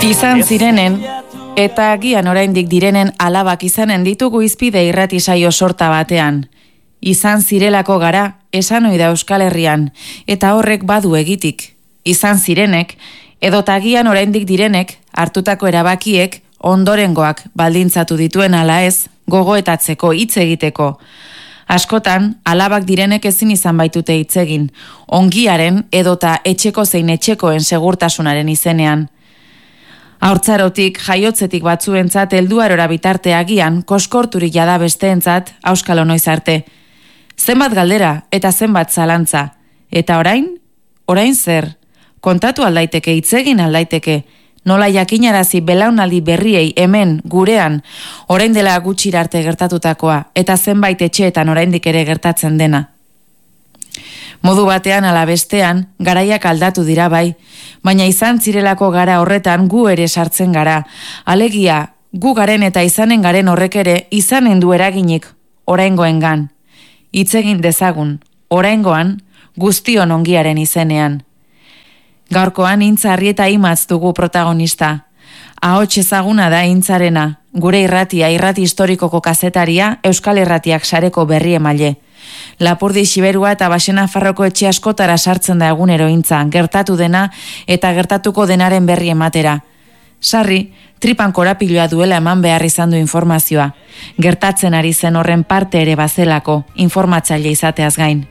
Izan zirenen, eta agian oraindik direnen alabak izanen ditugu izpide irrati saio sorta batean. Izan zirelako gara, esan ohi da Euskal Herrian, eta horrek badu egitik. Izan zirenek, edota agian oraindik direnek, hartutako erabakiek, ondorengoak baldintzatu dituen ala ez, gogoetatzeko hitz egiteko. Askotan, alabak direnek ezin izan baitute hitz egin, ongiaren edota etxeko zein etxekoen segurtasunaren izenean. Haurtzarotik, jaiotzetik batzuentzat helduarora bitarte agian, koskorturik jada besteentzat, auskalo noiz arte. Zenbat galdera eta zenbat zalantza. Eta orain? Orain zer? Kontatu aldaiteke, hitz egin aldaiteke. Nola jakinarazi belaunaldi berriei hemen, gurean, orain dela gutxira arte gertatutakoa, eta zenbait etxeetan oraindik ere gertatzen dena. Modu batean ala bestean, garaiak aldatu dira bai, baina izan zirelako gara horretan gu ere sartzen gara. Alegia, gu garen eta izanen garen horrek ere izanen du eraginik oraingoengan. Hitz egin dezagun, oraingoan, guztion ongiaren izenean. Gaurkoan Intza Arrieta Imatz dugu protagonista. Ahots ezaguna da Intzarena, gure irratia, irrati historikoko kazetaria, Euskal Irratiak sareko berri emaile. Lapurdi Xiberua eta Baxena Farroko etxe askotara sartzen da egunero Intza, gertatu dena eta gertatuko denaren berri ematera. Sarri, tripan korapiloa duela eman behar izan du informazioa. Gertatzen ari zen horren parte ere bazelako, informatzaile izateaz gain.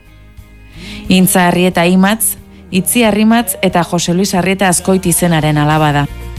Intza Arrieta Imatz, Itzi Arrimatz eta Jose Luis Arrieta Azkoiti izenaren alaba da.